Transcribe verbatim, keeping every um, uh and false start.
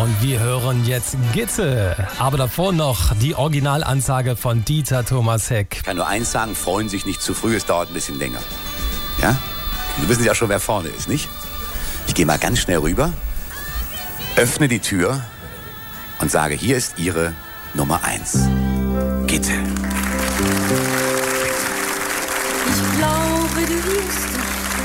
und wir hören jetzt Gitte. Aber davor noch die Originalansage von Dieter Thomas Heck. Ich kann nur eins sagen, freuen sich nicht zu früh, es dauert ein bisschen länger. Ja? Wir wissen ja schon, wer vorne ist, nicht? Ich gehe mal ganz schnell rüber, öffne die Tür und sage, hier ist Ihre Nummer eins. Gitte. Ich glaube, du wirst